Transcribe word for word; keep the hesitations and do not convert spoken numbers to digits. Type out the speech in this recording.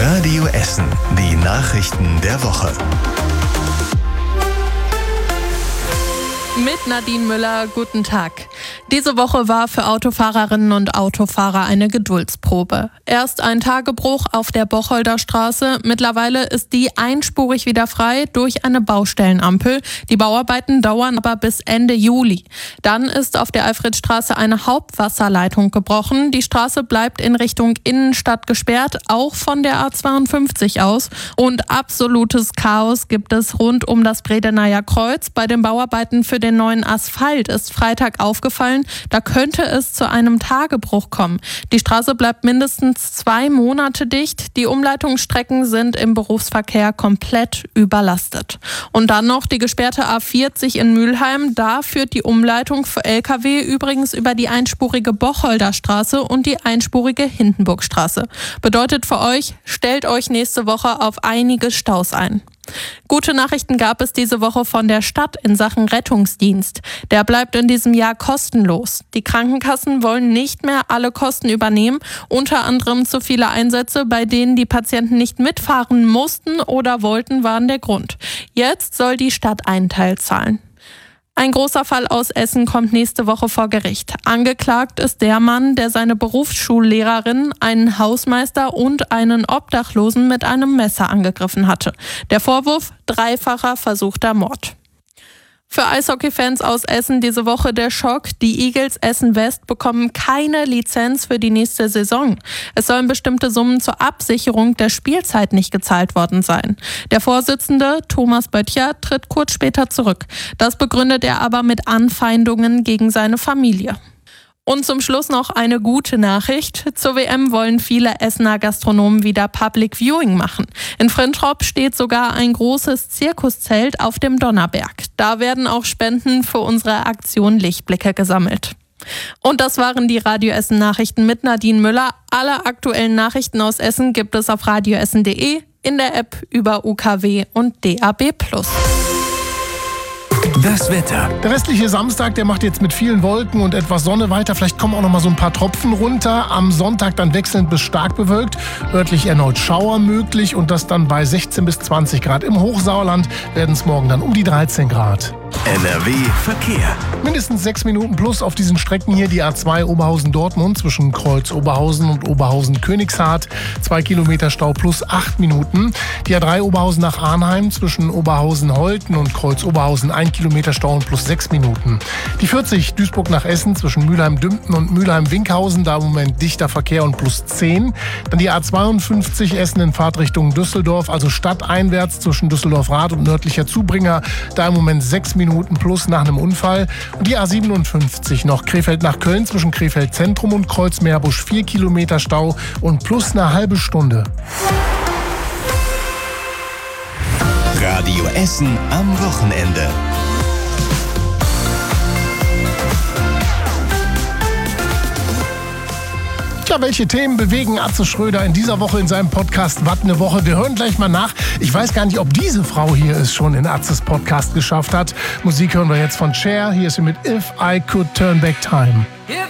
Radio Essen, die Nachrichten der Woche. Mit Nadine Müller, guten Tag. Diese Woche war für Autofahrerinnen und Autofahrer eine Geduldsprobe. Erst ein Tagebruch auf der Bocholder Straße, mittlerweile ist die einspurig wieder frei durch eine Baustellenampel. Die Bauarbeiten dauern aber bis Ende Juli. Dann ist auf der Alfredstraße eine Hauptwasserleitung gebrochen. Die Straße bleibt in Richtung Innenstadt gesperrt, auch von der A zweiundfünfzig aus. Und absolutes Chaos gibt es rund um das Bredeneyer Kreuz. Bei den Bauarbeiten für den neuen Asphalt ist Freitag aufgefallen, da könnte es zu einem Tagebruch kommen. Die Straße bleibt mindestens zwei Monate dicht. Die Umleitungsstrecken sind im Berufsverkehr komplett überlastet. Und dann noch die gesperrte A vierzig in Mülheim. Da führt die Umleitung für L K W übrigens über die einspurige Bocholder Straße und die einspurige Hindenburgstraße. Bedeutet für euch, stellt euch nächste Woche auf einige Staus ein. Gute Nachrichten gab es diese Woche von der Stadt in Sachen Rettungsdienst. Der bleibt in diesem Jahr kostenlos. Die Krankenkassen wollen nicht mehr alle Kosten übernehmen, unter anderem zu viele Einsätze, bei denen die Patienten nicht mitfahren mussten oder wollten, waren der Grund. Jetzt soll die Stadt einen Teil zahlen. Ein großer Fall aus Essen kommt nächste Woche vor Gericht. Angeklagt ist der Mann, der seine Berufsschullehrerin, einen Hausmeister und einen Obdachlosen mit einem Messer angegriffen hatte. Der Vorwurf: dreifacher versuchter Mord. Für Eishockey-Fans aus Essen diese Woche der Schock. Die Eagles Essen West bekommen keine Lizenz für die nächste Saison. Es sollen bestimmte Summen zur Absicherung der Spielzeit nicht gezahlt worden sein. Der Vorsitzende, Thomas Böttcher, tritt kurz später zurück. Das begründet er aber mit Anfeindungen gegen seine Familie. Und zum Schluss noch eine gute Nachricht. Zur W M wollen viele Essener Gastronomen wieder Public Viewing machen. In Frintrop steht sogar ein großes Zirkuszelt auf dem Donnerberg. Da werden auch Spenden für unsere Aktion Lichtblicke gesammelt. Und das waren die Radio Essen Nachrichten mit Nadine Müller. Alle aktuellen Nachrichten aus Essen gibt es auf radioessen punkt de, in der App, über U K W und D A B plus. Das Wetter. Der restliche Samstag, der macht jetzt mit vielen Wolken und etwas Sonne weiter. Vielleicht kommen auch noch mal so ein paar Tropfen runter. Am Sonntag dann wechselnd bis stark bewölkt. Örtlich erneut Schauer möglich und das dann bei sechzehn bis zwanzig Grad. Im Hochsauerland werden es morgen dann um die dreizehn Grad. N R W Verkehr. Mindestens sechs Minuten plus auf diesen Strecken hier. Die A zwei Oberhausen-Dortmund zwischen Kreuz Oberhausen und Oberhausen-Königshardt. Zwei Kilometer Stau plus acht Minuten. Die A drei Oberhausen nach Arnheim zwischen Oberhausen-Holten und Kreuz Oberhausen. Ein Kilometer Stau und plus sechs Minuten. Die vierzig Duisburg nach Essen zwischen Mülheim-Dümpten und Mülheim-Winkhausen. Da im Moment dichter Verkehr und plus zehn. Dann die A zweiundfünfzig Essen in Fahrtrichtung Düsseldorf, also stadteinwärts zwischen Düsseldorf-Rad und nördlicher Zubringer. Da im Moment sechs Minuten plus nach einem Unfall. Und die A siebenundfünfzig noch Krefeld nach Köln zwischen Krefeld Zentrum und Kreuzmeerbusch. vier Kilometer Stau und plus eine halbe Stunde. Radio Essen am Wochenende. Ja, welche Themen bewegen Atze Schröder in dieser Woche in seinem Podcast Wat ne Woche? Wir hören gleich mal nach. Ich weiß gar nicht, ob diese Frau hier es schon in Atzes Podcast geschafft hat. Musik hören wir jetzt von Cher. Hier ist sie mit If I Could Turn Back Time.